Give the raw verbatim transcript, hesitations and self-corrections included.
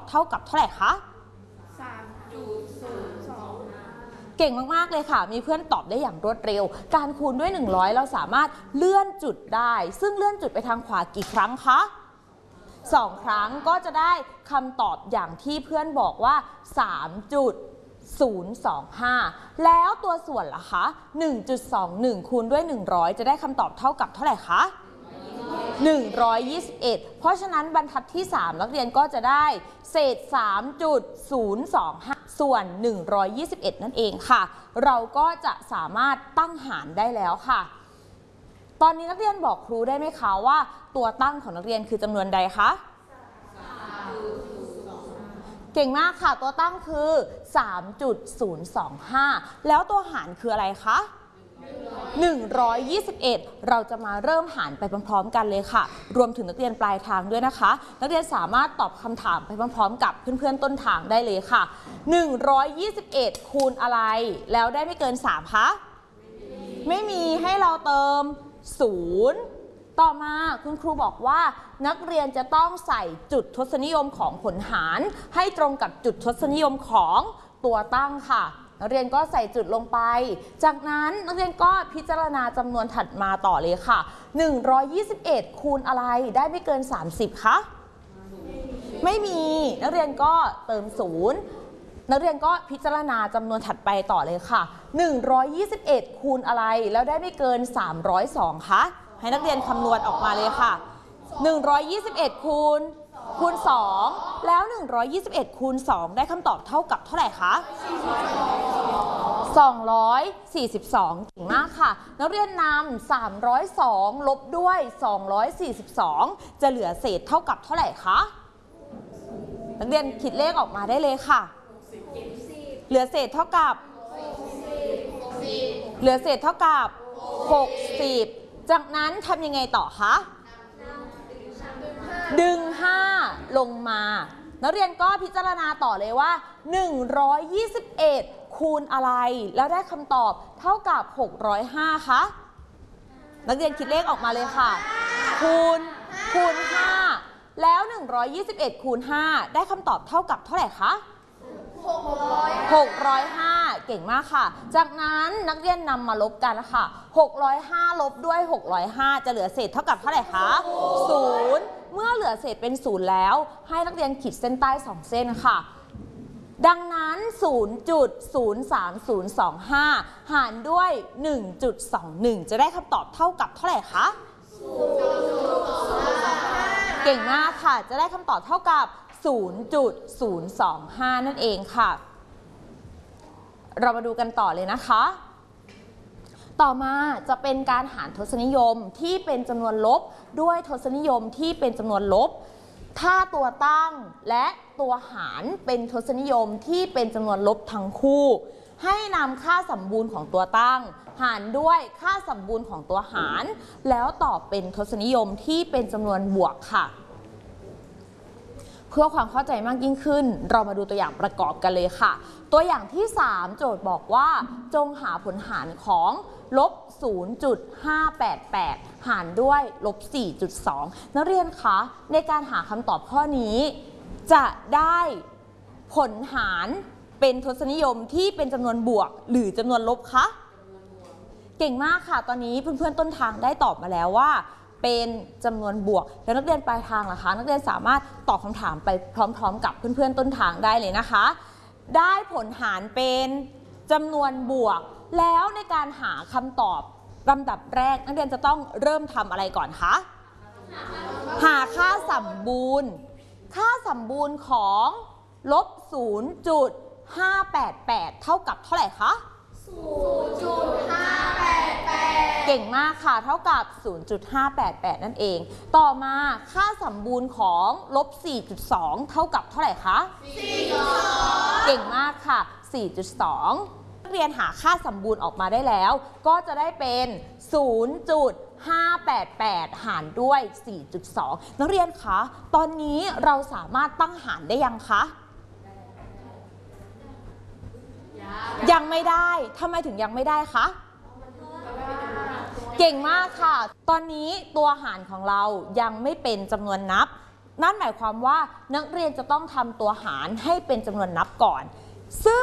เท่ากับเท่าไหร่คะสามจุดศูนย์สองเก่งมากๆเลยค่ะมีเพื่อนตอบได้อย่างรวดเร็วการคูณด้วยหนึ่งร้อยเราสามารถเลื่อนจุดได้ซึ่งเลื่อนจุดไปทางขวากี่ครั้งคะสองครั้งก็จะได้คำตอบอย่างที่เพื่อนบอกว่า สามจุดศูนย์สองห้า แล้วตัวส่วนล่ะคะ หนึ่งจุดสองหนึ่ง คูณด้วยหนึ่งร้อยจะได้คำตอบเท่ากับเท่าไหร่คะหนึ่งร้อยยี่สิบเอ็ด เพราะฉะนั้นบรรทัดที่สามนักเรียนก็จะได้เศษ สามจุดศูนย์สองห้า ส่วนหนึ่งร้อยยี่สิบเอ็ดนั่นเองค่ะเราก็จะสามารถตั้งหารได้แล้วค่ะตอนนี้นักเรียนบอกครูได้ไหมคะว่าตัวตั้งของนักเรียนคือจำนวนใดคะเก่งมากค่ะตัวตั้งคือ สามจุดศูนย์สองห้า แล้วตัวหารคืออะไรคะหนึ่งร้อยยี่สิบเอ็ด เราจะมาเริ่มหารไปพร้อมๆกันเลยค่ะรวมถึงนักเรียนปลายทางด้วยนะคะนักเรียนสามารถตอบคำถามไปพร้อมๆกับเพื่อนๆต้นทางได้เลยค่ะหนึ่งร้อยยี่สิบเอ็ดคูณอะไรแล้วได้ไม่เกินสามคะไม่มีให้เราเติมศูนย์ต่อมาคุณครูบอกว่านักเรียนจะต้องใส่จุดทศนิยมของผลหารให้ตรงกับจุดทศนิยมของตัวตั้งค่ะนักเรียนก็ใส่จุดลงไปจากนั้นนักเรียนก็พิจารณาจำนวนถัดมาต่อเลยค่ะหนึ่งร้อยยี่สิบเอ็ดคูณอะไรได้ไม่เกินสามสิบคะไม่มีนักเรียนก็เติมศูนย์นักเรียนก็พิจารณาจำนวนถัดไปต่อเลยค่ะหนึ่งร้อยยี่สิบเอ็ดคูณอะไรแล้วได้ไม่เกินสามร้อยสองคะให้นักเรียนคำนวณออกมาเลยค่ะหนึ่งร้อยยี่สิบเอ็ดคูณคูณสองแล้วหนึ่งร้อยยี่สิบเอ็ดคูณสองได้คำตอบเท่ากับเท่าไหร่คะสองร้อยสี่สิบสองเก่งมากค่ะนักเรียนนำสามร้อยสองลบด้วยสองร้อยสี่สิบสองจะเหลือเศษเท่ากับเท่าไหร่คะนักเรียนคิดเลขออกมาได้เลยค่ะเหลือเศษเท่ากับเหลือเศษเท่ากับหกสิบจากนั้นทำยังไงต่อคะดึงห้าลงมานักเรียนก็พิจารณาต่อเลยว่าหนึ่งร้อยยี่สิบเอ็ดคูณอะไรแล้วได้คำตอบเท่ากับหกร้อยห้าคะนักเรียนคิดเลขออกมาเลยค่ะคูณคูณห้าแล้วหนึ่งร้อยยี่สิบเอ็ดคูณห้าได้คำตอบเท่ากับเท่าไหร่คะหกร้อยห้าเก่งมากค่ะจากนั้นนักเรียนนำมาลบกันนะคะหกร้อยห้าลบด้วยหกร้อยห้าจะเหลือเศษเท่ากับเท่าไหร่คะศูนย์เมื่อเหลือเศษเป็นศูนย์แล้วให้นักเรียนขีดเส้นใต้สองเส้นค่ะดังนั้น ศูนย์จุดศูนย์สามศูนย์สองห้า หารด้วย หนึ่งจุดสองหนึ่ง จะได้คำตอบเท่ากับเท่าไหร่คะเก่งมากค่ะจะได้คำตอบเท่ากับ ศูนย์จุดศูนย์สองห้า นั่นเองค่ะเรามาดูกันต่อเลยนะคะต่อมาจะเป็นการหารทศนิยมที่เป็นจำนวนลบด้วยทศนิยมที่เป็นจำนวนลบถ้าตัวตั้งและตัวหารเป็นทศนิยมที่เป็นจำนวนลบทั้งคู่ให้นำค่าสมบูรณ์ของตัวตั้งหารด้วยค่าสมบูรณ์ของตัวหารแล้วตอบเป็นทศนิยมที่เป็นจำนวนบวกค่ะเพื่อความเข้าใจมากยิ่งขึ้นเรามาดูตัวอย่างประกอบกันเลยค่ะตัวอย่างที่สามโจทย์บอกว่าจงหาผลหารของลบ ศูนย์จุดห้าแปดแปด หารด้วยลบ สี่จุดสอง นักเรียนคะในการหาคำตอบข้อนี้จะได้ผลหารเป็นทศนิยมที่เป็นจำนวนบวกหรือจำนวนลบคะเก่งมากค่ะตอนนี้เพื่อนๆต้นทางได้ตอบมาแล้วว่าเป็นจำนวนบวกแล้วนักเรียนปลายทางล่ะคะนักเรียนสามารถตอบคำถามไปพร้อมๆกับเพื่อนๆต้นทางได้เลยนะคะได้ผลหารเป็นจำนวนบวกแล้วในการหาคำตอบลำดับแรกนักเรียนจะต้องเริ่มทำอะไรก่อนคะหาค่าสมบูรณ์ค่าสมบูรณ์ของลบ ศูนย์จุดห้าแปดแปด เท่ากับเท่าไหร่คะ ศูนย์จุดห้าแปดแปด เก่งมากค่ะเท่ากับ ศูนย์จุดห้าแปดแปด นั่นเองต่อมาค่าสมบูรณ์ของลบ สี่จุดสอง เท่ากับเท่าไหร่คะ สี่จุดสอง เก่งมากค่ะ สี่จุดสอง นักเรียนหาค่าสมบูรณ์ออกมาได้แล้วก็จะได้เป็น ศูนย์จุดห้าแปดแปด หารด้วย สี่จุดสอง นักเรียนคะตอนนี้เราสามารถตั้งหารได้ยังคะยังไม่ได้ทำไมถึงยังไม่ได้คะเก่งมากค่ะตอนนี้ตัวหารของเรายังไม่เป็นจำนวนนับนั่นหมายความว่านักเรียนจะต้องทำตัวหารให้เป็นจำนวนนับก่อนซึ่ง